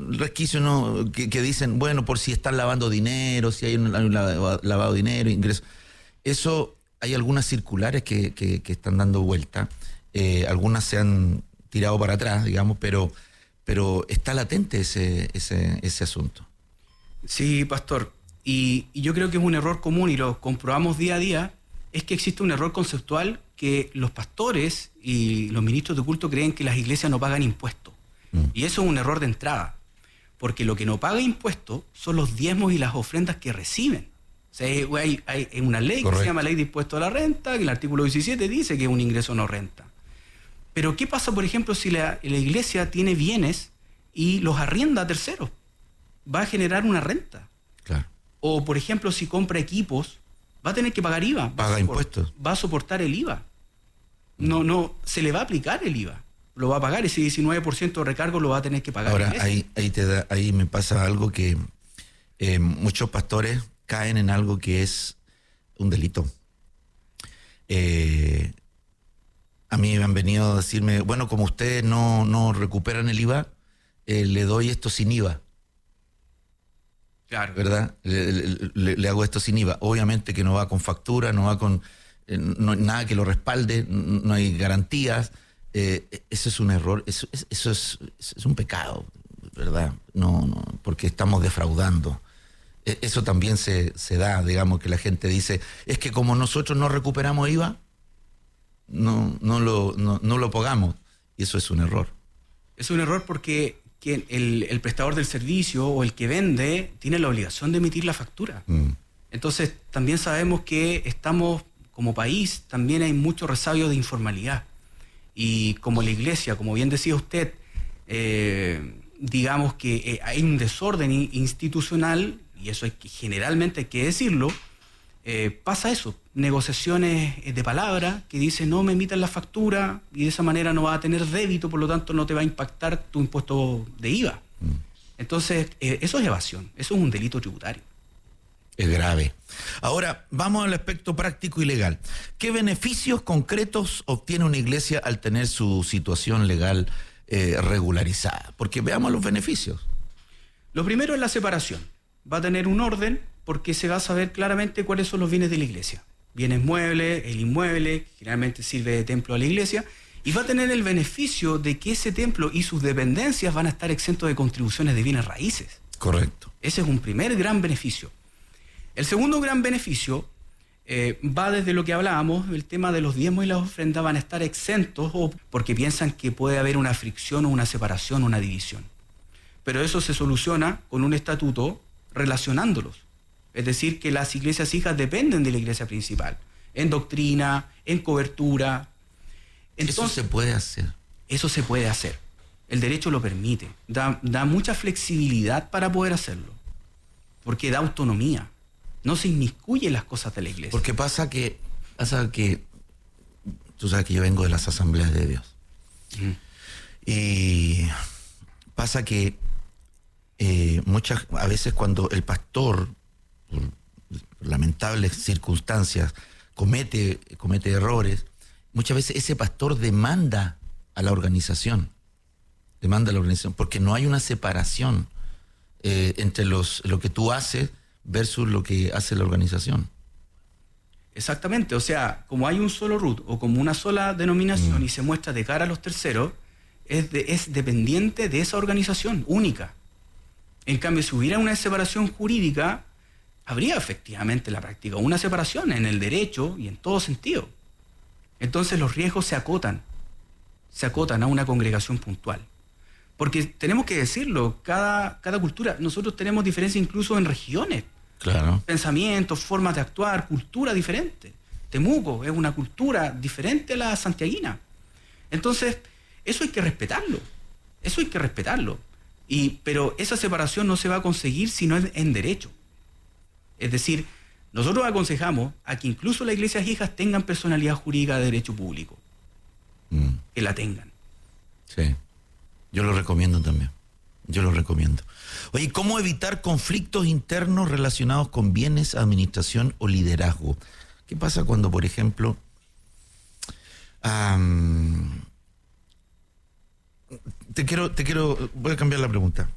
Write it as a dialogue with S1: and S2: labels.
S1: resquicios, ¿no? que dicen, bueno, por si están lavando dinero, si hay un lavado de dinero, ingresos. Eso, hay algunas circulares que están dando vuelta. Algunas se han tirado para atrás, digamos, pero está latente ese asunto.
S2: Sí, pastor. Y yo creo que es un error común y lo comprobamos día a día, es que existe un error conceptual que los pastores y los ministros de culto creen que las iglesias no pagan impuestos. Y eso es un error de entrada, porque lo que no paga impuestos son los diezmos y las ofrendas que reciben. O sea, hay una ley que se llama Ley de Impuesto a la Renta, que el artículo 17 dice que es un ingreso no renta. Pero ¿qué pasa, por ejemplo, si la iglesia tiene bienes y los arrienda a terceros? Va a generar una renta.
S1: Claro.
S2: O, por ejemplo, si compra equipos, va a tener que pagar IVA.
S1: Paga impuestos.
S2: Va a soportar el IVA. No, se le va a aplicar el IVA. Lo va a pagar, ese 19% de recargo lo va a tener que pagar.
S1: Ahora, ahí me pasa algo que muchos pastores caen en algo que es un delito. A mí me han venido a decirme, bueno, como ustedes no recuperan el IVA, le doy esto sin IVA.
S2: Claro.
S1: ¿Verdad? Le hago esto sin IVA. Obviamente que no va con factura, no va con nada que lo respalde, no hay garantías. Eso es un error, eso es un pecado, ¿verdad? No, porque estamos defraudando. Eso también se da, digamos, que la gente dice, es que como nosotros no recuperamos IVA, no lo pagamos. Y eso es un error.
S2: Es un error porque el prestador del servicio o el que vende tiene la obligación de emitir la factura. Entonces, también sabemos que estamos, como país, también hay mucho resabio de informalidad. Y como la iglesia, como bien decía usted, digamos que hay un desorden institucional, y eso generalmente hay que decirlo, pasa eso, negociaciones de palabra que dicen no me emitan la factura y de esa manera no va a tener débito, por lo tanto no te va a impactar tu impuesto de IVA. Entonces, eso es evasión, eso es un delito tributario.
S1: Es grave. Ahora, vamos al aspecto práctico y legal. ¿Qué beneficios concretos obtiene una iglesia al tener su situación legal regularizada? Porque veamos los beneficios.
S2: Lo primero es la separación. Va a tener un orden porque se va a saber claramente cuáles son los bienes de la iglesia. Bienes muebles, el inmueble, que generalmente sirve de templo a la iglesia, y va a tener el beneficio de que ese templo y sus dependencias van a estar exentos de contribuciones de bienes raíces.
S1: Correcto.
S2: Ese es un primer gran beneficio. El segundo gran beneficio va desde lo que hablábamos, el tema de los diezmos y las ofrendas van a estar exentos o porque piensan que puede haber una fricción o una separación o una división. Pero eso se soluciona con un estatuto relacionándolos. Es decir, que las iglesias hijas dependen de la iglesia principal, en doctrina, en cobertura. Entonces,
S1: eso se puede hacer.
S2: Eso se puede hacer. El derecho lo permite. Da mucha flexibilidad para poder hacerlo. Porque da autonomía. No se inmiscuye en las cosas de la iglesia.
S1: Porque pasa que tú sabes que yo vengo de las asambleas de Dios. Y pasa que a veces cuando el pastor, por lamentables circunstancias, comete errores, muchas veces ese pastor demanda a la organización, porque no hay una separación entre lo que tú haces versus lo que hace la organización.
S2: Exactamente, o sea, como hay un solo root o como una sola denominación y se muestra de cara a los terceros, es dependiente de esa organización única. En cambio, si hubiera una separación jurídica, habría efectivamente la práctica una separación en el derecho y en todo sentido. Entonces los riesgos se acotan a una congregación puntual. Porque tenemos que decirlo, cada cultura, nosotros tenemos diferencias incluso en regiones.
S1: Claro.
S2: Pensamientos, formas de actuar, cultura diferente. Temuco es una cultura diferente a la santiaguina. Entonces, eso hay que respetarlo. Pero esa separación no se va a conseguir si no es en derecho. Es decir, nosotros aconsejamos a que incluso las iglesias hijas tengan personalidad jurídica de derecho público. Que la tengan.
S1: Sí. Yo lo recomiendo también. Oye, ¿cómo evitar conflictos internos relacionados con bienes, administración o liderazgo? ¿Qué pasa cuando, por ejemplo, voy a cambiar la pregunta.